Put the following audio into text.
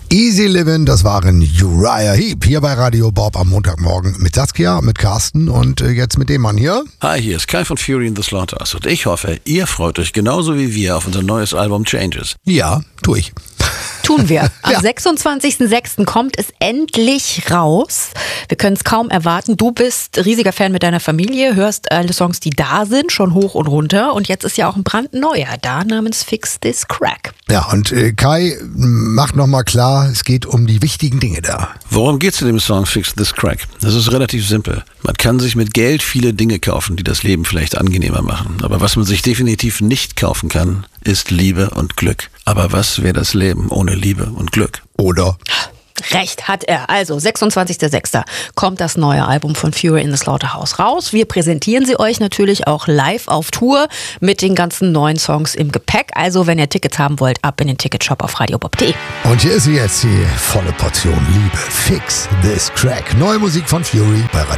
Easy Livin', das waren Uriah Heep hier bei Radio Bob am Montagmorgen mit Saskia, mit Carsten und jetzt mit dem Mann hier. Hi, hier ist Kai von Fury in the Slaughterhouse und ich hoffe, ihr freut euch genauso wie wir auf unser neues Album Changes. Ja, tue ich. Tun wir. Am 26.06. kommt es endlich raus. Wir können es kaum erwarten. Du bist riesiger Fan mit deiner Familie, hörst alle Songs, die da sind, schon hoch und runter. Und jetzt ist ja auch ein brandneuer da namens Fix This Crack. Ja, und Kai macht nochmal klar, es geht um die wichtigen Dinge da. Worum geht's in dem Song Fix This Crack? Das ist relativ simpel. Man kann sich mit Geld viele Dinge kaufen, die das Leben vielleicht angenehmer machen. Aber was man sich definitiv nicht kaufen kann, ist Liebe und Glück. Aber was wäre das Leben ohne Liebe und Glück? Oder? Recht hat er. Also 26.06. kommt das neue Album von Fury in the Slaughterhouse raus. Wir präsentieren sie euch natürlich auch live auf Tour mit den ganzen neuen Songs im Gepäck. Also wenn ihr Tickets haben wollt, ab in den Ticketshop auf radiobob.de. Und hier ist sie jetzt, die volle Portion Liebe. Fix This Crack. Neue Musik von Fury bei Radio